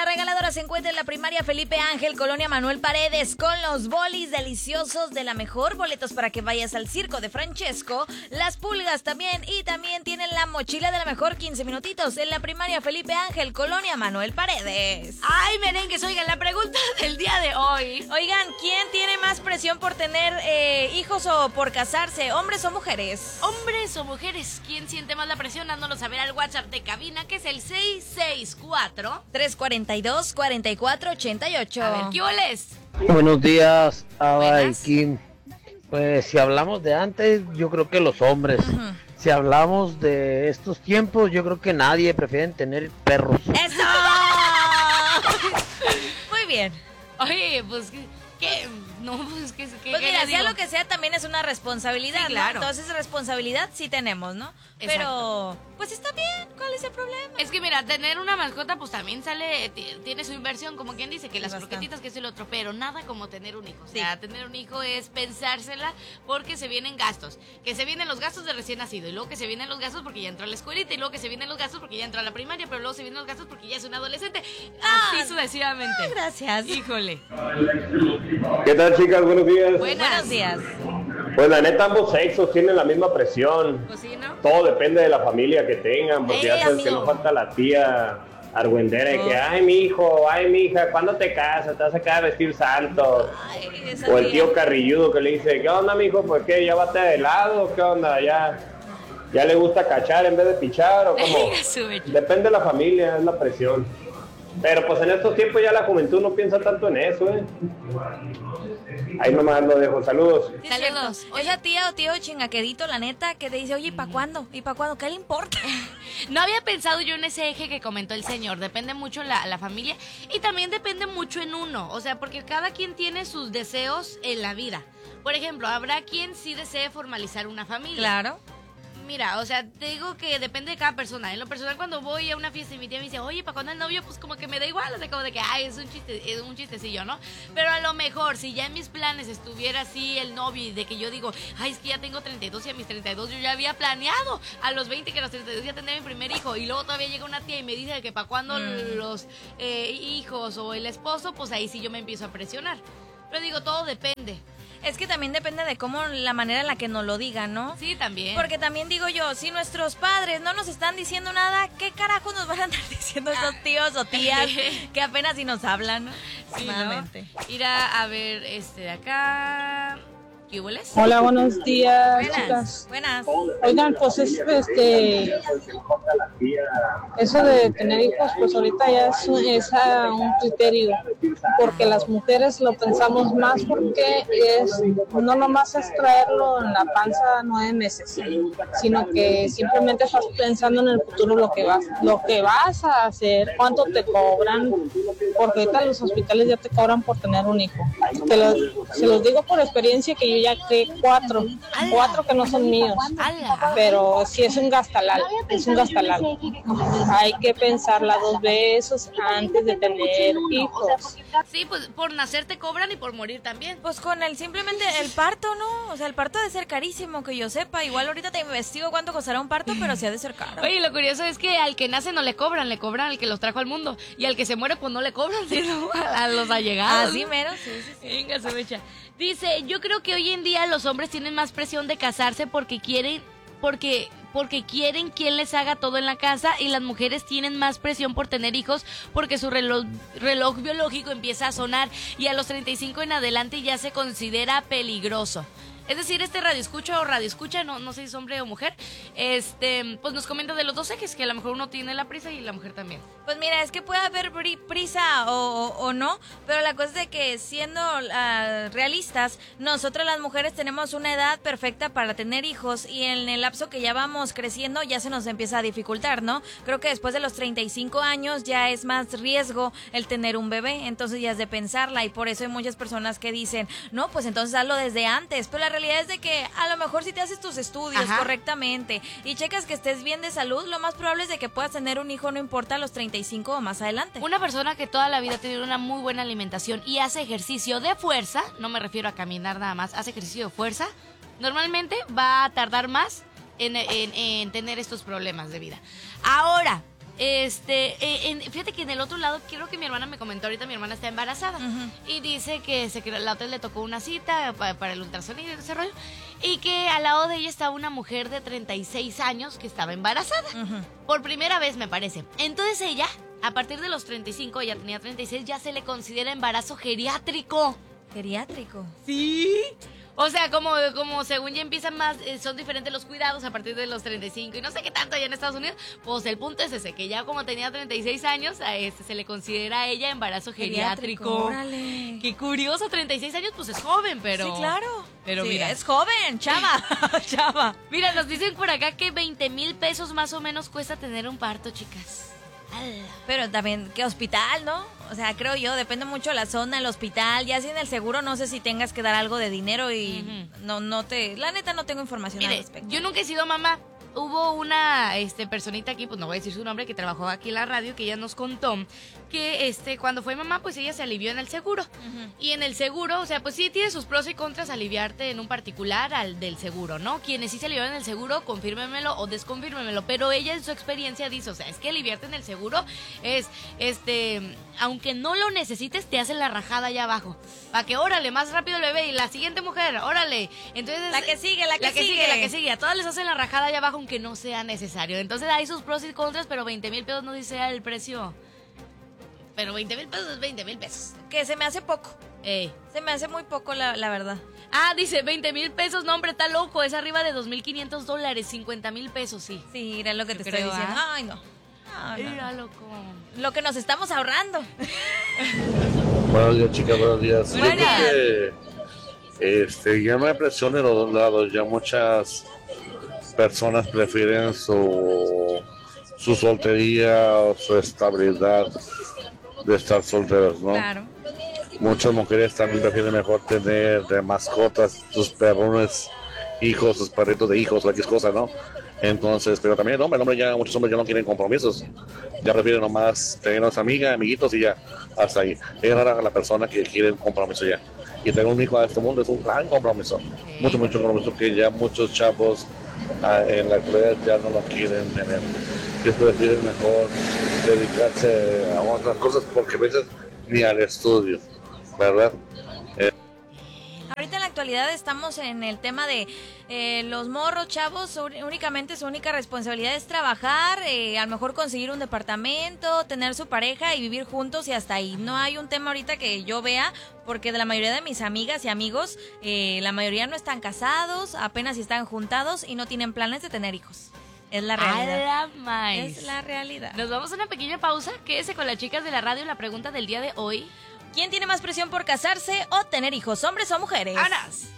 La regaladora se encuentra en la primaria Felipe Ángel, Colonia Manuel Paredes, con los bolis deliciosos de la mejor, boletos para que vayas al circo de Francesco, las pulgas también, y también tienen la mochila de la mejor, 15 minutitos, en la primaria Felipe Ángel, Colonia Manuel Paredes. Ay, merengues, oigan, la pregunta del día de hoy. Oigan, ¿quién tiene más presión por tener hijos o por casarse, hombres o mujeres? Hombres o mujeres, ¿quién siente más la presión? Dándonos a ver al WhatsApp de cabina, que es el 664-342-4488. A ver, ¿qué oles? Buenos días, Ava y Buenas. Kim. Pues si hablamos de antes, yo creo que los hombres. Si hablamos de estos tiempos, yo creo que nadie prefieren tener perros. ¡Eso! Muy bien. Oye, pues, ¿qué? No, pues, ¿qué Pues mira, les sea digo? lo que sea, también es una responsabilidad, Sí, claro. ¿no? Entonces, responsabilidad sí tenemos, ¿no? Pero, pues está bien, ¿cuál es el problema? Es que mira, tener una mascota pues también tiene su inversión, como quien dice, que las bastante. croquetitas, que es el otro, pero nada como tener un hijo. O Sí. sea, tener un hijo es pensársela porque se vienen gastos. Que se vienen los gastos de recién nacido, y luego que se vienen los gastos porque ya entró a la escuelita, y luego que se vienen los gastos porque ya entró a la primaria, pero luego se vienen los gastos porque ya es un adolescente. Así sucesivamente. Gracias. Híjole. ¿Qué tal, chicas? Buenos días. Buenos días. Pues la neta, ambos sexos tienen la misma presión. Pues sí, ¿no? Todo depende de la familia que tengan, porque ya sabes que amigo. no falta la tía argüendera de que, ay, mi hijo, ay, mi hija, ¿cuándo te casas? Te vas a quedar a vestir santo. Ay, esa O el tía. tío carrilludo que le dice, ¿qué onda, mijo? Pues, ¿qué? ¿Ya bate de lado? ¿Qué onda? ¿Ya le gusta cachar en vez de pichar? ¿O cómo? Depende de la familia, es la presión. Pero pues en estos tiempos ya la juventud no piensa tanto en eso, ¿eh? Ahí nomás lo dejo. Saludos. Sí, Saludos. cierto. Esa tía o tío chingaquedito, la neta, que te dice, oye, ¿y para cuándo? ¿Y para cuándo? ¿Qué le importa? No había pensado yo en ese eje que comentó el señor. Depende mucho la familia y también depende mucho en uno. O sea, porque cada quien tiene sus deseos en la vida. Por ejemplo, habrá quien sí desee formalizar una familia. Claro. Mira, o sea, te digo que depende de cada persona. En lo personal, cuando voy a una fiesta y mi tía me dice, oye, ¿para cuándo el novio? Pues como que me da igual, o sea, como de que, ay, es un chistecillo, ¿no? Pero a lo mejor, si ya en mis planes estuviera así el novio y de que yo digo, ay, es que ya tengo 32 y a mis 32 yo ya había planeado a los 20 que a los 32 ya tendré mi primer hijo, y luego todavía llega una tía y me dice que para cuándo los hijos o el esposo, pues ahí sí yo me empiezo a presionar. Pero digo, todo depende. Es que también depende de cómo, la manera en la que nos lo digan, ¿no? Sí, también. Porque también digo yo, si nuestros padres no nos están diciendo nada, ¿qué carajo nos van a andar diciendo esos tíos o tías que apenas si nos hablan, ¿no? Sí, ¿no? Nuevamente. Ir a ver de acá. ¿Qué hueles? Hola, buenos días, Buenas, chicas. buenas. Oigan, pues eso de tener hijos, pues ahorita ya es un criterio, porque las mujeres lo pensamos más porque no nomás es traerlo en la panza 9 meses, sino que simplemente estás pensando en el futuro lo que vas a hacer, cuánto te cobran, porque ahorita los hospitales ya te cobran por tener un hijo. Se los digo por experiencia que yo ya creé 4 que no son míos, pero sí es un gastalal, Hay que pensarla 2 veces antes de tener hijos. Sí, pues por nacer te cobran y por morir también. Pues con simplemente el parto, ¿no? O sea, el parto ha de ser carísimo, que yo sepa. Igual ahorita te investigo cuánto costará un parto, pero sí ha de ser caro. Oye, lo curioso es que al que nace no le cobran al que los trajo al mundo. Y al que se muere, pues no le cobran, sino a los allegados. Así mero, sí. Venga, se me echa. Dice, yo creo que hoy en día los hombres tienen más presión de casarse porque quieren quien les haga todo en la casa, y las mujeres tienen más presión por tener hijos porque su reloj biológico empieza a sonar y a los 35 en adelante ya se considera peligroso. Es decir, radioescucha o radioescucha, no sé si es hombre o mujer, pues nos comenta de los dos ejes, que a lo mejor uno tiene la prisa y la mujer también. Pues mira, es que puede haber prisa o no, pero la cosa es de que siendo realistas, nosotras las mujeres tenemos una edad perfecta para tener hijos, y en el lapso que ya vamos creciendo ya se nos empieza a dificultar, ¿no? Creo que después de los 35 años ya es más riesgo el tener un bebé, entonces ya es de pensarla, y por eso hay muchas personas que dicen, no, pues entonces hazlo desde antes, pero la realidad es de que a lo mejor si te haces tus estudios correctamente y checas que estés bien de salud, lo más probable es de que puedas tener un hijo, no importa los 35 o más adelante. Una persona que toda la vida tiene una muy buena alimentación y hace ejercicio de fuerza, no me refiero a caminar nada más, hace ejercicio de fuerza, normalmente va a tardar más en tener estos problemas de vida. Ahora, Fíjate que en el otro lado, quiero que mi hermana me comentó ahorita, mi hermana está embarazada y dice que la otra le tocó una cita para el ultrasonido y ese rollo, y que al lado de ella estaba una mujer de 36 años que estaba embarazada, por primera vez me parece. Entonces ella, a partir de los 35, ella tenía 36, ya se le considera embarazo geriátrico. ¿Geriátrico? Sí. O sea, como según ya empiezan más, son diferentes los cuidados a partir de los 35 y no sé qué tanto allá en Estados Unidos, pues el punto es ese, que ya como tenía 36 años, se le considera a ella embarazo geriátrico. Órale. Qué curioso, 36 años pues es joven, pero... Sí, claro. Pero sí, mira. es joven, chava, chava. Mira, nos dicen por acá que 20,000 pesos más o menos cuesta tener un parto, chicas. Pero también, ¿qué hospital, no? O sea, creo yo, depende mucho de la zona, el hospital. Ya si en el seguro, no sé si tengas que dar algo de dinero y la neta no tengo información al respecto. Yo nunca he sido mamá. Hubo una personita aquí, pues no voy a decir su nombre, que trabajó aquí en la radio, que ella nos contó que cuando fue mamá, pues ella se alivió en el seguro. Y en el seguro, o sea, pues sí tiene sus pros y contras aliviarte en un particular al del seguro, ¿no? Quienes sí se aliviaron en el seguro, confírmemelo o desconfírmemelo, pero ella en su experiencia dice, o sea, es que aliviarte en el seguro es, aunque no lo necesites, te hacen la rajada allá abajo. Para que, órale, más rápido el bebé y la siguiente mujer, órale. Entonces, la que sigue. A todas les hacen la rajada allá abajo aunque no sea necesario. Entonces hay sus pros y contras, pero 20,000 pesos no dice el precio. Pero 20,000 pesos es 20,000 pesos. Que se me hace poco. Se me hace muy poco, la verdad. Ah, dice 20,000 pesos. No, hombre, está loco. Es arriba de $2,500. 50,000 pesos, sí. Sí, era lo que te estoy diciendo. Ay, no. Mira, loco. Lo que nos estamos ahorrando. Buenos días, chicas, buenos días. Buenas. Yo creo que ya no hay presión en los dos lados. Ya muchas personas prefieren su soltería o su estabilidad de estar solteras, ¿no? Claro. Muchas mujeres también prefieren mejor tener de mascotas sus perrones, hijos, sus perritos de hijos, cualquier cosa, ¿no? Entonces, pero también muchos hombres ya no quieren compromisos, ya prefieren nomás tener unas amigas, amiguitos y ya, hasta ahí. Es rara la persona que quiere un compromiso ya. Y tener un hijo a este mundo es un gran compromiso, mucho compromiso que ya muchos chavos en la actualidad ya no lo quieren tener. Que prefieren mejor dedicarse a otras cosas porque a veces ni al estudio, ¿verdad? Ahorita en la actualidad estamos en el tema de los morros, chavos, únicamente su única responsabilidad es trabajar, a lo mejor conseguir un departamento, tener su pareja y vivir juntos y hasta ahí. No hay un tema ahorita que yo vea, porque de la mayoría de mis amigas y amigos, la mayoría no están casados, apenas están juntados y no tienen planes de tener hijos. Es la realidad. Es la realidad. Nos vamos a una pequeña pausa. Quédese con las chicas de la radio. La pregunta del día de hoy: ¿quién tiene más presión por casarse o tener hijos, hombres o mujeres? ¡Aras!